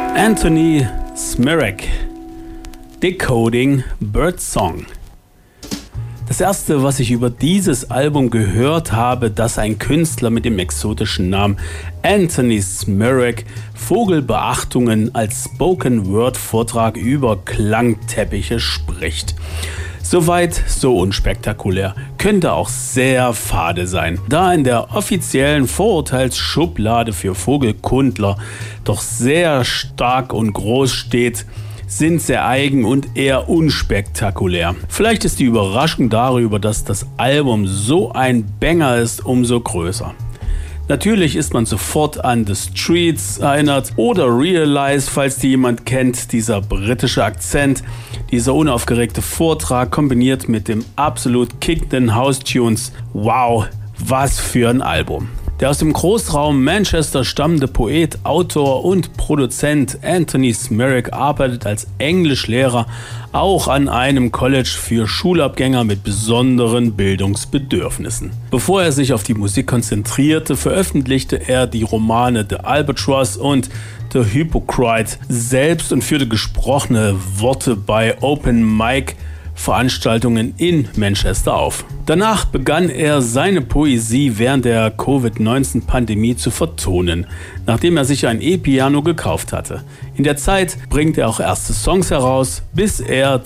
Anthony Smirek, Decoding Birdsong. Das erste, was ich über dieses Album gehört habe, dass ein Künstler mit dem exotischen Namen Anthony Smirek Vogelbeachtungen als Spoken-Word-Vortrag über Klangteppiche spricht. Soweit, so unspektakulär, könnte auch sehr fade sein, da in der offiziellen Vorurteilsschublade für Vogelkundler doch sehr stark und groß steht, sind sehr eigen und eher unspektakulär. Vielleicht ist die Überraschung darüber, dass das Album so ein Banger ist, umso größer. Natürlich ist man sofort an The Streets erinnert oder Realize, falls die jemand kennt, dieser britische Akzent, dieser unaufgeregte Vortrag kombiniert mit dem absolut kickenden House-Tunes. Wow, was für ein Album. Der aus dem Großraum Manchester stammende Poet, Autor und Produzent Anthony Smirek arbeitet als Englischlehrer auch an einem College für Schulabgänger mit besonderen Bildungsbedürfnissen. Bevor er sich auf die Musik konzentrierte, veröffentlichte er die Romane The Albatross und The Hypocrite selbst und führte gesprochene Worte bei Open Mic Veranstaltungen in Manchester auf. Danach begann er seine Poesie während der Covid-19-Pandemie zu vertonen, nachdem er sich ein E-Piano gekauft hatte. In der Zeit bringt er auch erste Songs heraus, bis er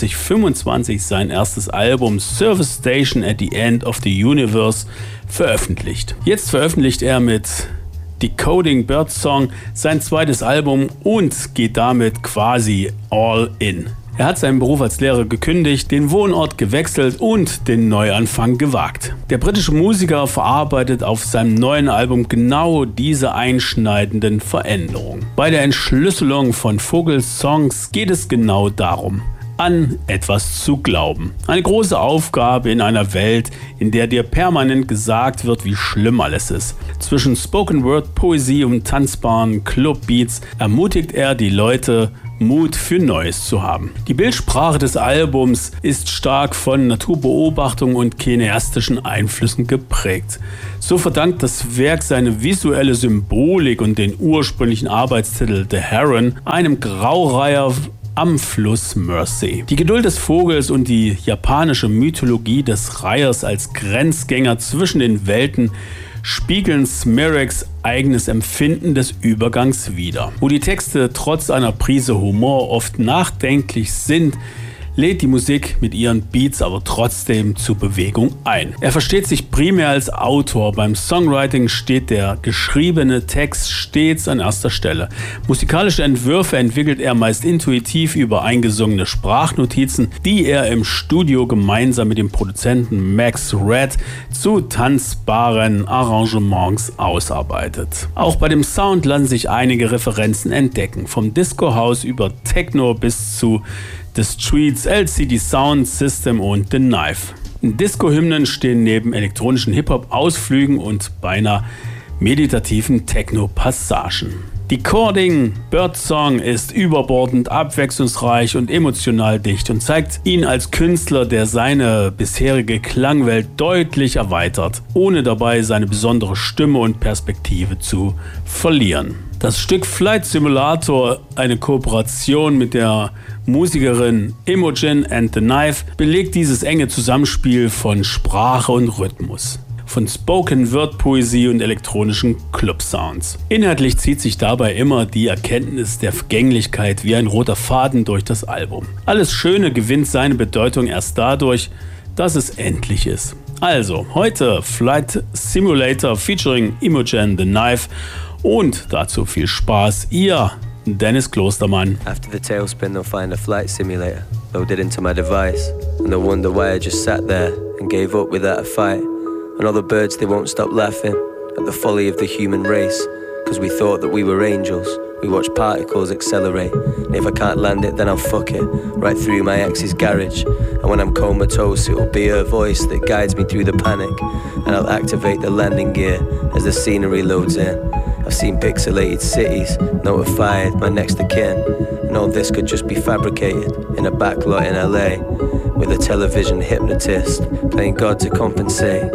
2025 sein erstes Album Service Station at the End of the Universe veröffentlicht. Jetzt veröffentlicht er mit Decoding Birdsong sein zweites Album und geht damit quasi all in. Er hat seinen Beruf als Lehrer gekündigt, den Wohnort gewechselt und den Neuanfang gewagt. Der britische Musiker verarbeitet auf seinem neuen Album genau diese einschneidenden Veränderungen. Bei der Entschlüsselung von Vogelsongs geht es genau darum, an etwas zu glauben. Eine große Aufgabe in einer Welt, in der dir permanent gesagt wird, wie schlimm alles ist. Zwischen Spoken-Word-Poesie und tanzbaren Club-Beats ermutigt er die Leute, Mut für Neues zu haben. Die Bildsprache des Albums ist stark von Naturbeobachtung und kineastischen Einflüssen geprägt. So verdankt das Werk seine visuelle Symbolik und den ursprünglichen Arbeitstitel The Heron einem Graureiher am Fluss Mersey. Die Geduld des Vogels und die japanische Mythologie des Reihers als Grenzgänger zwischen den Welten spiegeln Smireks eigenes Empfinden des Übergangs wider. Wo die Texte trotz einer Prise Humor oft nachdenklich sind, lädt die Musik mit ihren Beats aber trotzdem zur Bewegung ein. Er versteht sich primär als Autor. Beim Songwriting steht der geschriebene Text stets an erster Stelle. Musikalische Entwürfe entwickelt er meist intuitiv über eingesungene Sprachnotizen, die er im Studio gemeinsam mit dem Produzenten Max Red zu tanzbaren Arrangements ausarbeitet. Auch bei dem Sound lassen sich einige Referenzen entdecken, vom Disco House über Techno bis zu The Streets, LCD Sound System und The Knife. Disco-Hymnen stehen neben elektronischen Hip-Hop-Ausflügen und beinahe meditativen Techno-Passagen. Decoding Birdsong ist überbordend, abwechslungsreich und emotional dicht und zeigt ihn als Künstler, der seine bisherige Klangwelt deutlich erweitert, ohne dabei seine besondere Stimme und Perspektive zu verlieren. Das Stück Flight Simulator, eine Kooperation mit der Musikerin Imogen and the Knife, belegt dieses enge Zusammenspiel von Sprache und Rhythmus, von Spoken-Word-Poesie und elektronischen Club-Sounds. Inhaltlich zieht sich dabei immer die Erkenntnis der Vergänglichkeit wie ein roter Faden durch das Album. Alles Schöne gewinnt seine Bedeutung erst dadurch, dass es endlich ist. Also, heute Flight Simulator featuring Imogen the Knife und dazu viel Spaß, ihr Dennis Klostermann. After the tailspin, they'll find a flight simulator loaded into my device, and they'll wonder why I just sat there and gave up without a fight. And all the birds, they won't stop laughing at the folly of the human race, cause we thought that we were angels. We watch particles accelerate, and if I can't land it, then I'll fuck it right through my ex's garage. And when I'm comatose, it'll be her voice that guides me through the panic, and I'll activate the landing gear as the scenery loads in. I've seen pixelated cities, notified my next of kin, and all this could just be fabricated in a backlot in LA, with a television hypnotist playing God to compensate.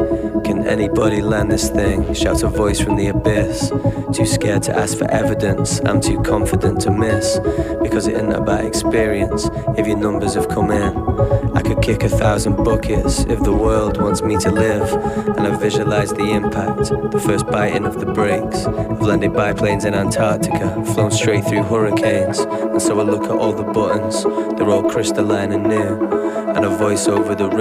Can anybody land this thing? Shouts a voice from the abyss. Too scared to ask for evidence, I'm too confident to miss. Because it isn't about experience, if your numbers have come in. I could kick 1,000 buckets if the world wants me to live. And I visualize the impact, the first biting of the brakes. I've landed biplanes in Antarctica, flown straight through hurricanes. And so I look at all the buttons, they're all crystalline and new. And a voice over the